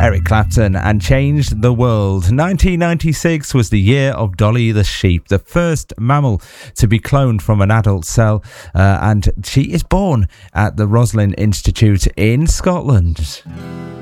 Eric Clapton and Changed the World. 1996 was the year of Dolly the sheep, the first mammal to be cloned from an adult cell, and she is born at the Roslin Institute in Scotland.